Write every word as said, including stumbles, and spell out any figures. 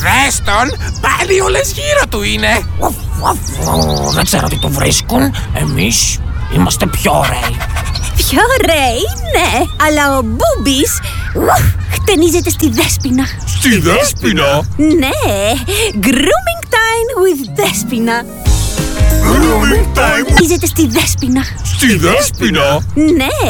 Δες τον, πάλι όλες γύρω του είναι. Ουφ, ουφ, ου, δεν ξέρω τι του βρίσκουν. Εμείς είμαστε πιο ωραίοι. Πιο ωραίοι, ναι, αλλά ο Μπούμπης ουφ, χτενίζεται στη Δέσποινα. Στη Δέσποινα? Ναι, grooming time with Δέσποινα. Grooming time? Χτενίζεται στη Δέσποινα. Στη Δέσποινα? Ναι,